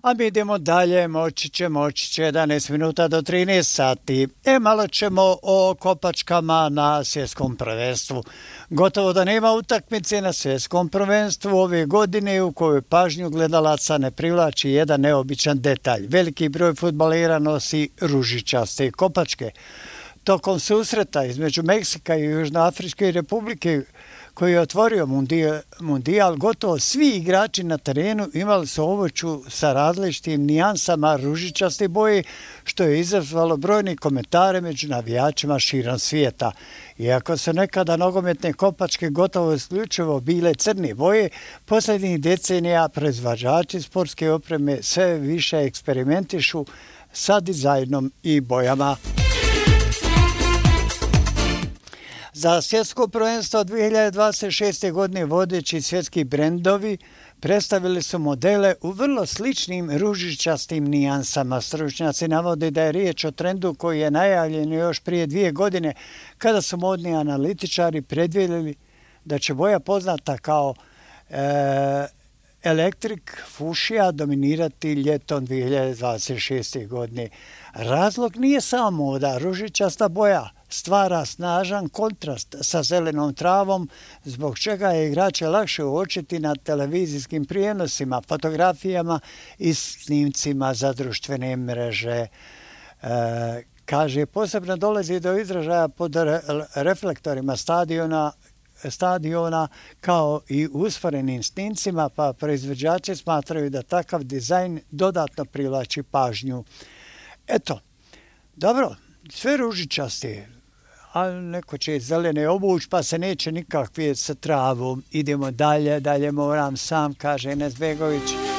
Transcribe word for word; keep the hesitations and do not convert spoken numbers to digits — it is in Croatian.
A mi idemo dalje, moći će, moći će jedanaest minuta do trinaest sati. E, malo ćemo o kopačkama na svjetskom prvenstvu. Gotovo da nema utakmice na svjetskom prvenstvu ove godine u kojoj pažnju gledalaca ne privlači jedan neobičan detalj. Veliki broj fudbalera nosi ružičaste kopačke. Tokom susreta između Meksika i Južnoafričke republike koji je otvorio mundijal, gotovo svi igrači na terenu imali su obuću sa različitim nijansama ružičaste boje, što je izazvalo brojne komentare među navijačima širom svijeta. Iako su nekada nogometne kopačke gotovo isključivo bile crne boje, posljednjih decenija proizvođači sportske opreme sve više eksperimentišu sa dizajnom i bojama. Za svjetsko prvenstvo dvije hiljade dvadeset šeste. godine vodeći svjetski brendovi predstavili su modele u vrlo sličnim ružičastim nijansama. Stručnjaci navode da je riječ o trendu koji je najavljen još prije dvije godine kada su modni analitičari predvidjeli da će boja poznata kao e, Electric Fuchsia dominirati ljetom dvije hiljade dvadeset šeste. godine. Razlog nije samo moda, ružičasta boja stvara snažan kontrast sa zelenom travom, zbog čega je igrače lakše uočiti na televizijskim prijenosima, fotografijama i snimcima za društvene mreže. E, kaže, posebno dolazi do izražaja pod reflektorima stadiona, stadiona kao i usporenim snimcima, pa proizvođači smatraju da takav dizajn dodatno privlači pažnju. Eto, dobro, sve ružičaste, ali neko će zelene obuć pa se neće nikakve sa travom. Idemo dalje, dalje moram sam, kaže Enes Begović.